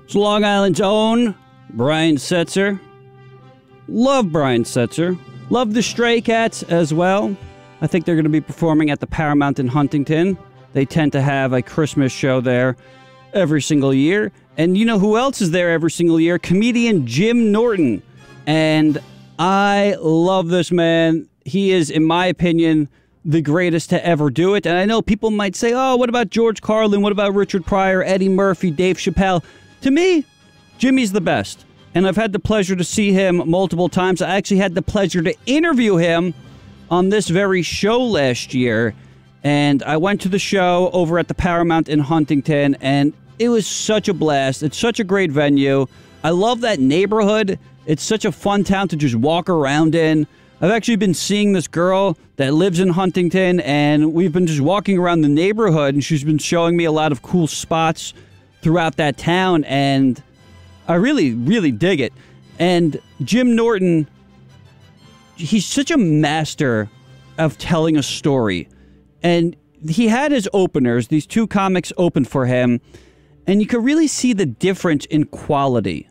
It's Long Island's own Brian Setzer. Love Brian Setzer. Love the Stray Cats as well. I think they're going to be performing at the Paramount in Huntington. They tend to have a Christmas show there every single year. And you know who else is there every single year? Comedian Jim Norton. And I love this man. He is, in my opinion, the greatest to ever do it. And I know people might say, oh, what about George Carlin? What about Richard Pryor, Eddie Murphy, Dave Chappelle? To me, Jimmy's the best. And I've had the pleasure to see him multiple times. I actually had the pleasure to interview him on this very show last year. And I went to the show over at the Paramount in Huntington, and it was such a blast. It's such a great venue. I love that neighborhood. It's such a fun town to just walk around in. I've actually been seeing this girl that lives in Huntington, and we've been just walking around the neighborhood, and she's been showing me a lot of cool spots throughout that town, and I really, really dig it. And Jim Norton, he's such a master of telling a story. And he had his openers, these two comics opened for him, and you could really see the difference in quality.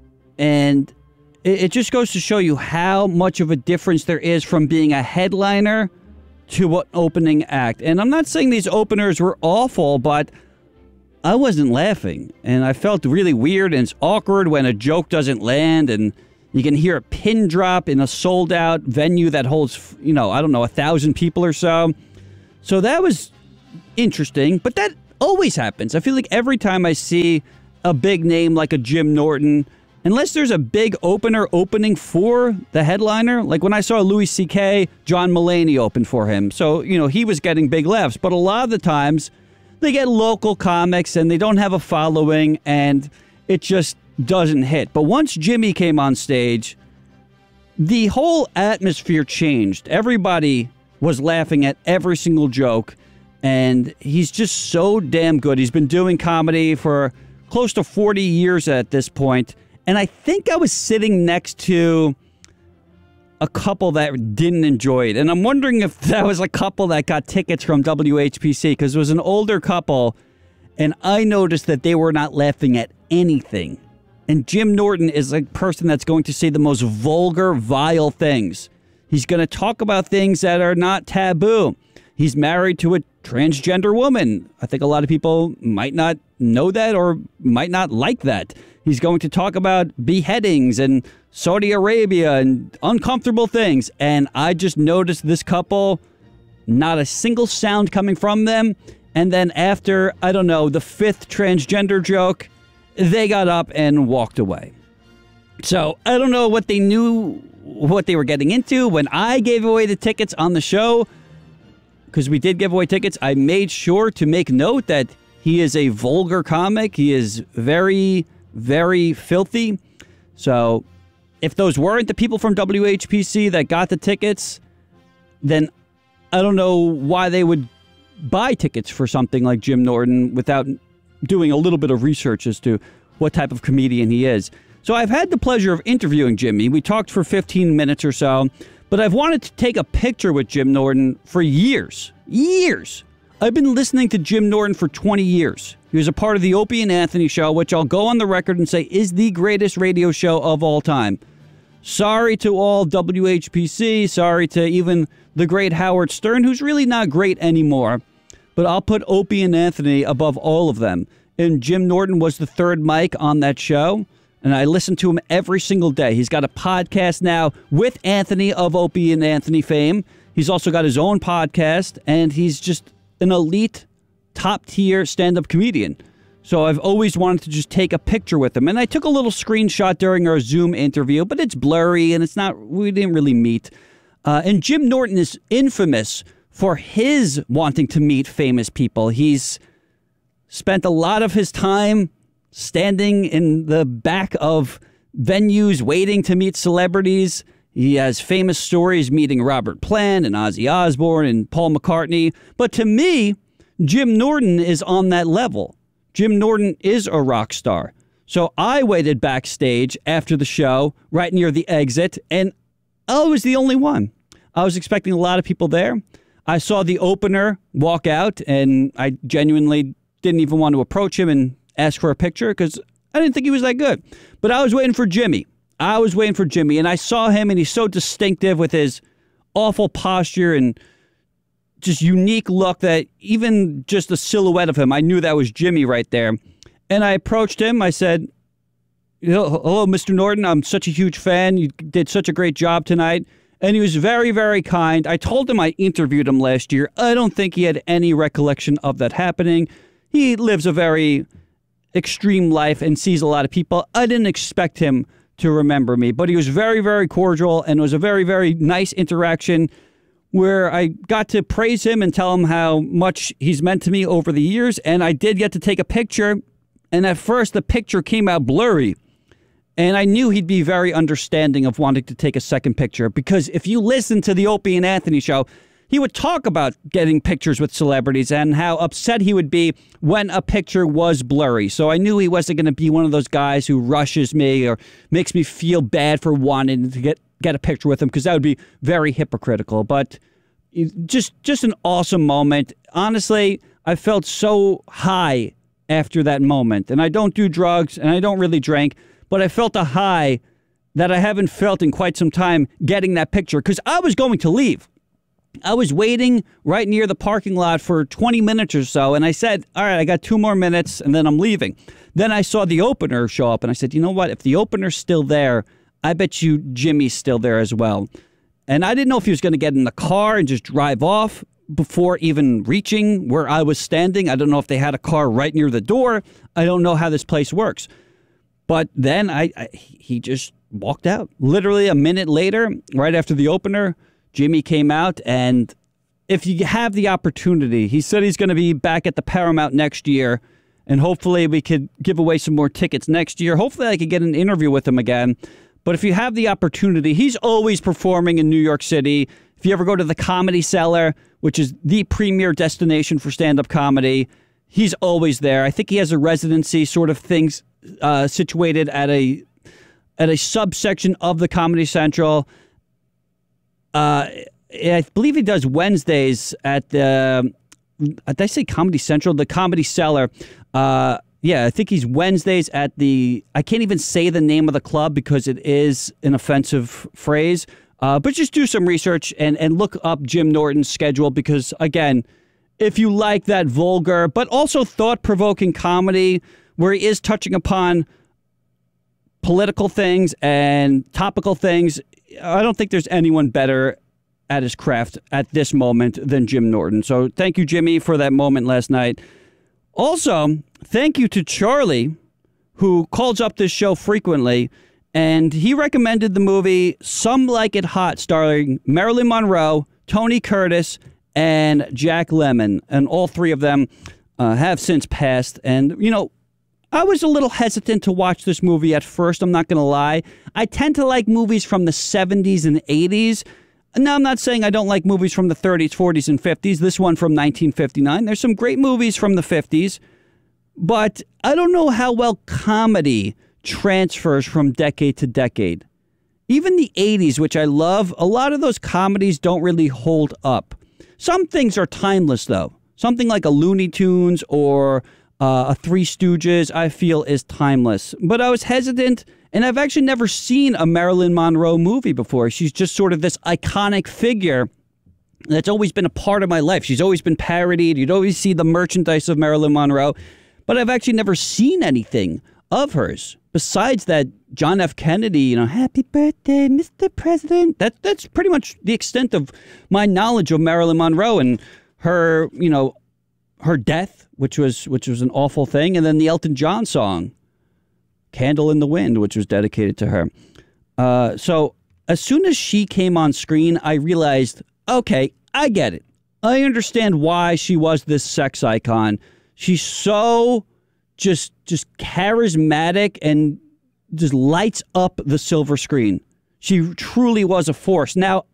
And it just goes to show you how much of a difference there is from being a headliner to an opening act. And I'm not saying these openers were awful, but I wasn't laughing, and I felt really weird, and it's awkward when a joke doesn't land, and you can hear a pin drop in a sold-out venue that holds, I don't know, 1,000 people or so. So that was interesting, but that always happens. I feel like every time I see a big name like a Jim Norton, unless there's a big opener opening for the headliner, like when I saw Louis C.K., John Mulaney open for him. So, he was getting big laughs, but a lot of the times they get local comics and they don't have a following and it just doesn't hit. But once Jimmy came on stage, the whole atmosphere changed. Everybody was laughing at every single joke, and he's just so damn good. He's been doing comedy for close to 40 years at this point, and I think I was sitting next to a couple that didn't enjoy it. And I'm wondering if that was a couple that got tickets from WHPC, because it was an older couple, and I noticed that they were not laughing at anything. And Jim Norton is a person that's going to say the most vulgar, vile things. He's going to talk about things that are not taboo. He's married to a transgender woman. I think a lot of people might not know that or might not like that. He's going to talk about beheadings and Saudi Arabia and uncomfortable things. And I just noticed this couple, not a single sound coming from them. And then after, I don't know, the fifth transgender joke, they got up and walked away. So I don't know what they knew, what they were getting into. When I gave away the tickets on the show, because we did give away tickets, I made sure to make note that he is a vulgar comic. He is very, very filthy. So if those weren't the people from WHPC that got the tickets, then I don't know why they would buy tickets for something like Jim Norton without doing a little bit of research as to what type of comedian he is. So I've had the pleasure of interviewing Jimmy. We talked for 15 minutes or so, but I've wanted to take a picture with Jim Norton for years. Years. I've been listening to Jim Norton for 20 years. He was a part of the Opie and Anthony show, which I'll go on the record and say is the greatest radio show of all time. Sorry to all WHPC. Sorry to even the great Howard Stern, who's really not great anymore. But I'll put Opie and Anthony above all of them. And Jim Norton was the third mic on that show. And I listen to him every single day. He's got a podcast now with Anthony of Opie and Anthony fame. He's also got his own podcast. And he's just an elite, top-tier stand-up comedian. So I've always wanted to just take a picture with him. And I took a little screenshot during our Zoom interview, but it's blurry and we didn't really meet. And Jim Norton is infamous for his wanting to meet famous people. He's spent a lot of his time standing in the back of venues waiting to meet celebrities. He has famous stories meeting Robert Plant and Ozzy Osbourne and Paul McCartney. But to me, Jim Norton is on that level. Jim Norton is a rock star. So I waited backstage after the show, right near the exit, and I was the only one. I was expecting a lot of people there. I saw the opener walk out, and I genuinely didn't even want to approach him and ask for a picture because I didn't think he was that good. But I was waiting for Jimmy. And I saw him, and he's so distinctive with his awful posture and just unique look that even just the silhouette of him, I knew that was Jimmy right there. And I approached him. I said, hello, Mr. Norton. I'm such a huge fan. You did such a great job tonight. And he was very, very kind. I told him I interviewed him last year. I don't think he had any recollection of that happening. He lives a very extreme life and sees a lot of people. I didn't expect him to remember me, but he was very, very cordial, and it was a very, very nice interaction where I got to praise him and tell him how much he's meant to me over the years. And I did get to take a picture. And at first, the picture came out blurry. And I knew he'd be very understanding of wanting to take a second picture, because if you listen to the Opie and Anthony show, he would talk about getting pictures with celebrities and how upset he would be when a picture was blurry. So I knew he wasn't going to be one of those guys who rushes me or makes me feel bad for wanting to get a picture with him, because that would be very hypocritical. But just an awesome moment. Honestly, I felt so high after that moment. And I don't do drugs and I don't really drink, but I felt a high that I haven't felt in quite some time getting that picture, because I was going to leave. I was waiting right near the parking lot for 20 minutes or so, and I said, all right, I got 2 more minutes, and then I'm leaving. Then I saw the opener show up, and I said, you know what? If the opener's still there, I bet you Jimmy's still there as well. And I didn't know if he was going to get in the car and just drive off before even reaching where I was standing. I don't know if they had a car right near the door. I don't know how this place works. But then he just walked out. Literally a minute later, right after the opener, Jimmy came out, and if you have the opportunity, he said he's going to be back at the Paramount next year, and hopefully we could give away some more tickets next year. Hopefully I could get an interview with him again. But if you have the opportunity, he's always performing in New York City. If you ever go to the Comedy Cellar, which is the premier destination for stand-up comedy, he's always there. I think he has a residency sort of things situated at a subsection of the Comedy Central. I believe he does Wednesdays at the, did I say Comedy Central? The Comedy Cellar. Yeah, I think he's Wednesdays at the, I can't even say the name of the club because it is an offensive phrase. But just do some research and look up Jim Norton's schedule, because, again, if you like that vulgar but also thought-provoking comedy where he is touching upon political things and topical things, I don't think there's anyone better at his craft at this moment than Jim Norton. So thank you, Jimmy, for that moment last night. Also, thank you to Charlie, who calls up this show frequently, and he recommended the movie Some Like It Hot, starring Marilyn Monroe, Tony Curtis, and Jack Lemmon. And all three of them have since passed. And, you know, I was a little hesitant to watch this movie at first, I'm not going to lie. I tend to like movies from the 70s and 80s. Now, I'm not saying I don't like movies from the 30s, 40s, and 50s. This one from 1959. There's some great movies from the 50s. But I don't know how well comedy transfers from decade to decade. Even the 80s, which I love, a lot of those comedies don't really hold up. Some things are timeless, though. Something like a Looney Tunes or a Three Stooges, I feel, is timeless. But I was hesitant, and I've actually never seen a Marilyn Monroe movie before. She's just sort of this iconic figure that's always been a part of my life. She's always been parodied. You'd always see the merchandise of Marilyn Monroe. But I've actually never seen anything of hers. Besides that, John F. Kennedy, you know, happy birthday, Mr. President. That's pretty much the extent of my knowledge of Marilyn Monroe and her, you know, her death, which was an awful thing, and then the Elton John song, Candle in the Wind, which was dedicated to her. So as soon as she came on screen, I realized, okay, I get it. I understand why she was this sex icon. She's so just charismatic and just lights up the silver screen. She truly was a force. Now,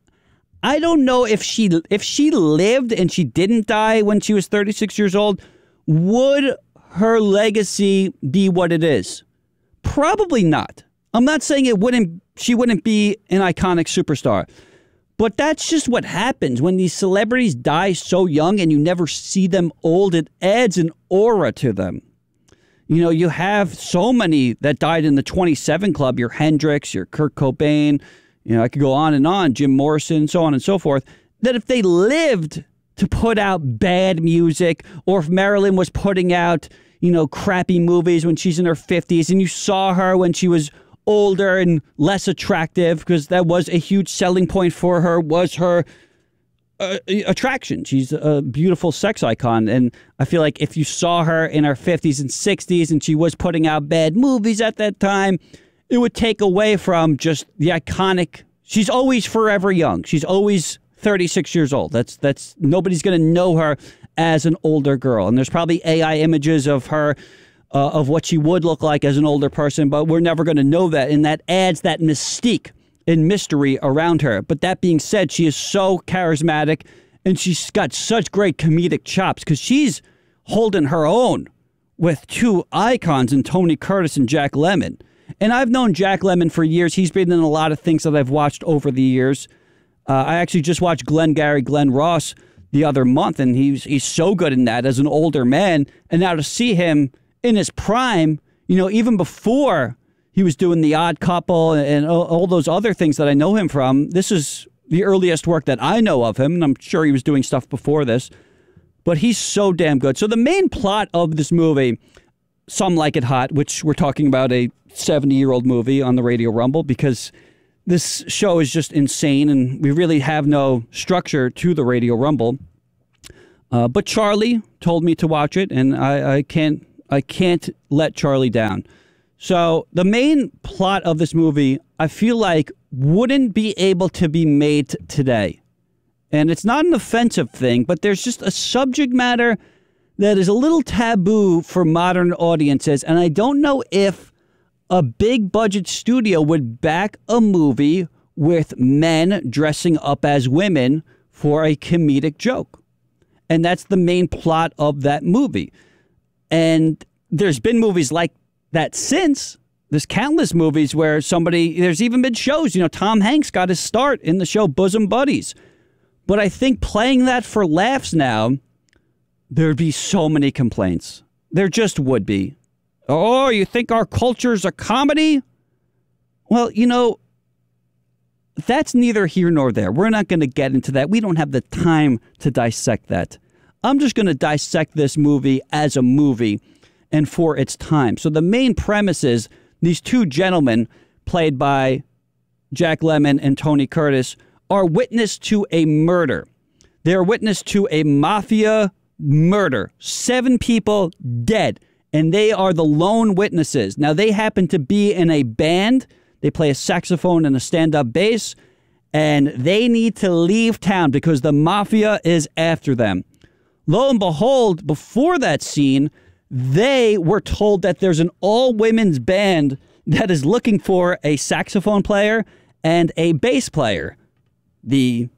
I don't know if she lived and she didn't die when she was 36 years old, would her legacy be what it is? Probably not. I'm not saying she wouldn't be an iconic superstar. But that's just what happens when these celebrities die so young and you never see them old. It adds an aura to them. You know, you have so many that died in the 27 Club, your Hendrix, your Kurt Cobain, you know, I could go on, Jim Morrison, so on and so forth, that if they lived to put out bad music, or if Marilyn was putting out, you know, crappy movies when she's in her 50s, and you saw her when she was older and less attractive, because that was a huge selling point for her, was her attraction. She's a beautiful sex icon. And I feel like if you saw her in her 50s and 60s and she was putting out bad movies at that time, it would take away from just the iconic. She's always forever young. She's always 36 years old. That's nobody's going to know her as an older girl. And there's probably AI images of her, of what she would look like as an older person, but we're never going to know that. And that adds that mystique and mystery around her. But that being said, she is so charismatic and she's got such great comedic chops because she's holding her own with two icons in Tony Curtis and Jack Lemmon. And I've known Jack Lemmon for years. He's been in a lot of things that I've watched over the years. I actually just watched Glenn Ross the other month, and he's so good in that as an older man. And now to see him in his prime, you know, even before he was doing The Odd Couple and all those other things that I know him from, this is the earliest work that I know of him, and I'm sure he was doing stuff before this. But he's so damn good. So the main plot of this movie, Some Like It Hot, which we're talking about a 70-year-old movie on the Radio Rumble, because this show is just insane, and we really have no structure to the Radio Rumble. But Charlie told me to watch it, and I can't let Charlie down. So the main plot of this movie, I feel like, wouldn't be able to be made today. And it's not an offensive thing, but there's just a subject matter that is a little taboo for modern audiences. And I don't know if a big budget studio would back a movie with men dressing up as women for a comedic joke. And that's the main plot of that movie. And there's been movies like that since. There's countless movies where there's even been shows, you know, Tom Hanks got his start in the show Bosom Buddies. But I think playing that for laughs now, there'd be so many complaints. There just would be. Oh, you think our culture's a comedy? Well, you know, that's neither here nor there. We're not going to get into that. We don't have the time to dissect that. I'm just going to dissect this movie as a movie and for its time. So the main premise is these two gentlemen, played by Jack Lemmon and Tony Curtis, are witness to a murder. They're witness to a mafia murder. 7 people dead, and they are the lone witnesses. Now, they happen to be in a band. They play a saxophone and a stand-up bass, and they need to leave town because the mafia is after them. Lo and behold, before that scene, they were told that there's an all-women's band that is looking for a saxophone player and a bass player. The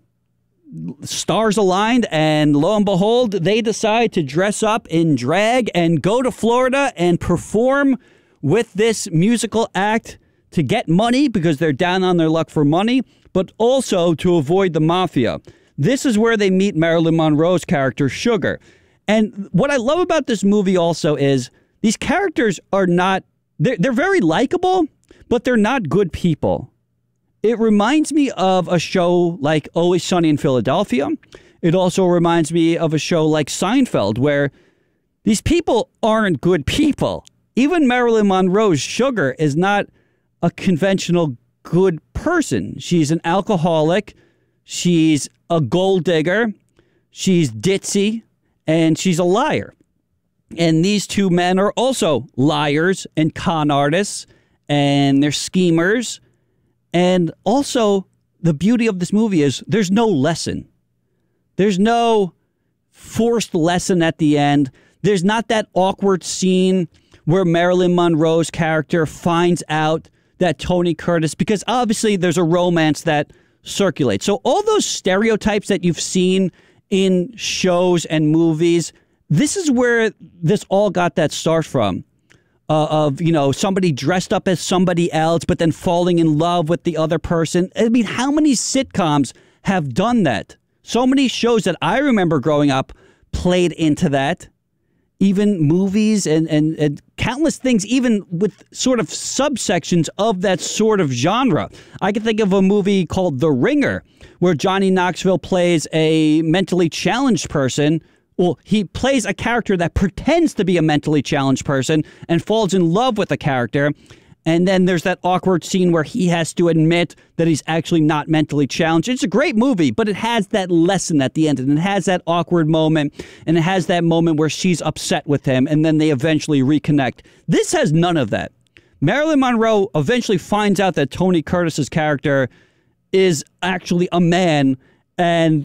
stars aligned, and lo and behold, they decide to dress up in drag and go to Florida and perform with this musical act to get money because they're down on their luck for money, but also to avoid the mafia. This is where they meet Marilyn Monroe's character, Sugar. And what I love about this movie also is these characters are not, they're very likable, but they're not good people. It reminds me of a show like Always Sunny in Philadelphia. It also reminds me of a show like Seinfeld, where these people aren't good people. Even Marilyn Monroe's Sugar is not a conventional good person. She's an alcoholic. She's a gold digger. She's ditzy. And she's a liar. And these two men are also liars and con artists, and they're schemers. And also, the beauty of this movie is there's no lesson. There's no forced lesson at the end. There's not that awkward scene where Marilyn Monroe's character finds out that Tony Curtis, because obviously there's a romance that circulates. So all those stereotypes that you've seen in shows and movies, this is where this all got that start from. Of, you know, somebody dressed up as somebody else, but then falling in love with the other person. I mean, how many sitcoms have done that? So many shows that I remember growing up played into that. even movies and countless things, even with sort of subsections of that sort of genre. I can think of a movie called The Ringer, where Johnny Knoxville plays a mentally challenged person. Well, he plays a character that pretends to be a mentally challenged person and falls in love with the character. And then there's that awkward scene where he has to admit that he's actually not mentally challenged. It's a great movie, but it has that lesson at the end, and it has that awkward moment, and it has that moment where she's upset with him, and then they eventually reconnect. This has none of that. Marilyn Monroe eventually finds out that Tony Curtis's character is actually a man, and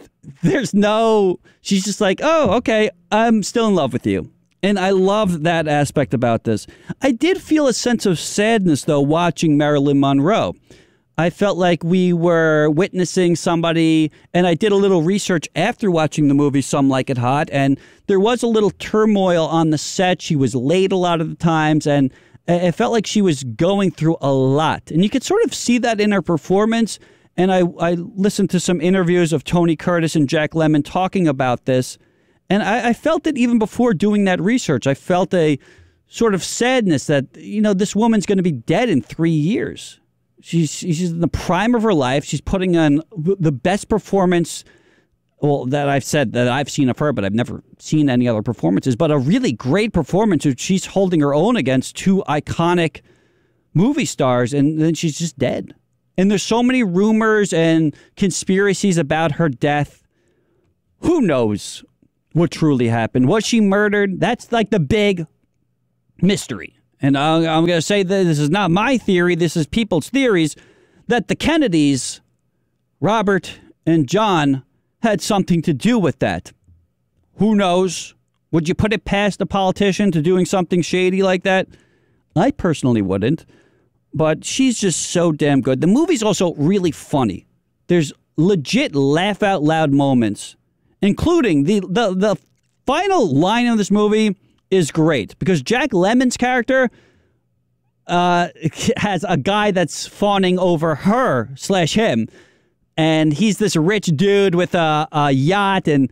she's just like, oh, okay, I'm still in love with you. And I love that aspect about this. I did feel a sense of sadness, though, watching Marilyn Monroe. I felt like we were witnessing somebody, and I did a little research after watching the movie Some Like It Hot, and there was a little turmoil on the set. She was late a lot of the times, and it felt like she was going through a lot. And you could sort of see that in her performance. And I listened to some interviews of Tony Curtis and Jack Lemmon talking about this. And I felt it even before doing that research. I felt a sort of sadness that, this woman's going to be dead in 3 years. She's in the prime of her life. She's putting on the best performance, that I've said that I've seen of her, but I've never seen any other performances. But a really great performance. She's holding her own against two iconic movie stars, and then she's just dead. And there's so many rumors and conspiracies about her death. Who knows what truly happened? Was she murdered? That's like the big mystery. And I'm going to say that this is not my theory. This is people's theories that the Kennedys, Robert and John, had something to do with that. Who knows? Would you put it past a politician to doing something shady like that? I personally wouldn't. But she's just so damn good. The movie's also really funny. There's legit laugh out loud moments, including the final line of this movie is great because Jack Lemmon's character has a guy that's fawning over her/him, and he's this rich dude with a yacht, and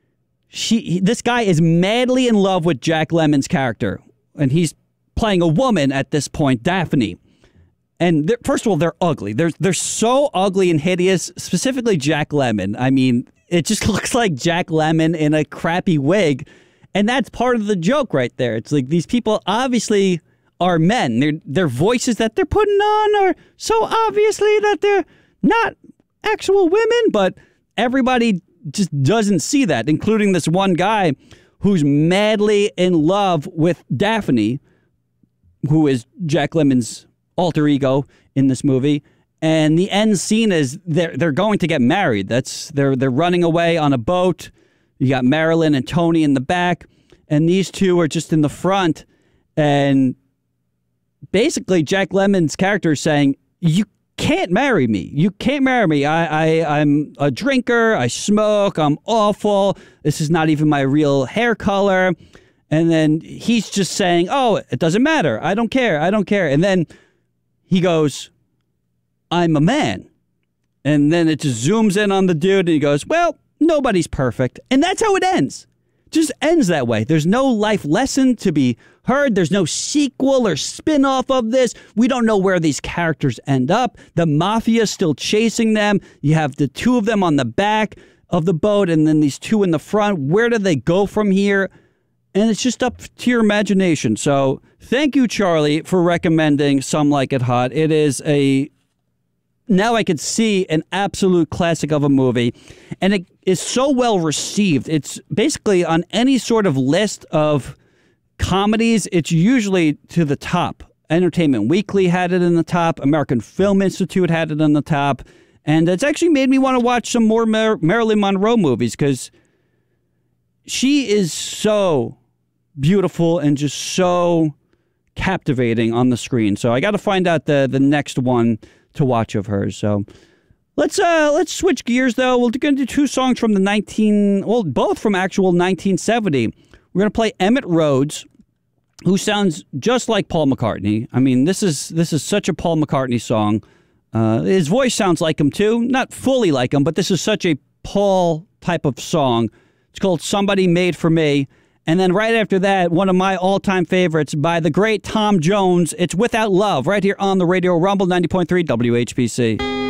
this guy is madly in love with Jack Lemmon's character, and he's playing a woman at this point, Daphne. And first of all, they're ugly. They're so ugly and hideous, specifically Jack Lemmon. I mean, it just looks like Jack Lemmon in a crappy wig. And that's part of the joke right there. It's like these people obviously are men. Their voices that they're putting on are so obviously that they're not actual women, but everybody just doesn't see that, including this one guy who's madly in love with Daphne, who is Jack Lemmon's alter ego in this movie. And the end scene is they're going to get married. They're running away on a boat. You got Marilyn and Tony in the back, and these two are just in the front. And basically, Jack Lemmon's character is saying, "You can't marry me. You can't marry me. I'm a drinker. I smoke. I'm awful. This is not even my real hair color." And then he's just saying, "Oh, it doesn't matter. I don't care. I don't care." And then he goes, "I'm a man." And then it just zooms in on the dude and he goes, "Well, nobody's perfect." And that's how it ends. Just ends that way. There's no life lesson to be heard. There's no sequel or spin-off of this. We don't know where these characters end up. The mafia's still chasing them. You have the two of them on the back of the boat and then these two in the front. Where do they go from here? And it's just up to your imagination. So thank you, Charlie, for recommending Some Like It Hot. It is now I could see an absolute classic of a movie. And it is so well received. It's basically on any sort of list of comedies, it's usually to the top. Entertainment Weekly had it in the top. American Film Institute had it in the top. And it's actually made me want to watch some more Marilyn Monroe movies because she is so beautiful and just so captivating on the screen. So I got to find out the next one to watch of hers. So let's switch gears though. We're going to do two songs from both from actual 1970. We're going to play Emmett Rhodes, who sounds just like Paul McCartney. I mean, this is such a Paul McCartney song. His voice sounds like him too, not fully like him, but this is such a Paul type of song. It's called Somebody Made for Me. And then right after that, one of my all-time favorites by the great Tom Jones. It's Without Love, right here on the Radio Rumble 90.3 WHPC.